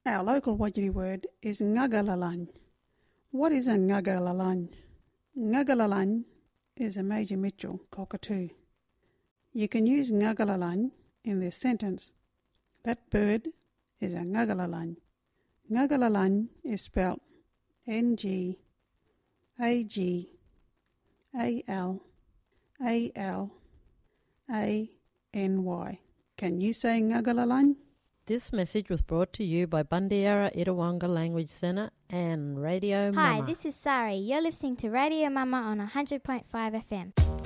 Our local Wajiri word is ngagalalany. What is a ngagalalany? Ngagalalany is a Major Mitchell cockatoo. You can use ngagalalany in this sentence. That bird is a ngagalalany. Ngagalalany is spelled Ngagalalany. Can you say ngagalalany? This message was brought to you by Bundiara Itawanga Language Centre and Radio Mama. Hi, this is Sari. You're listening to Radio Mama on 100.5 FM.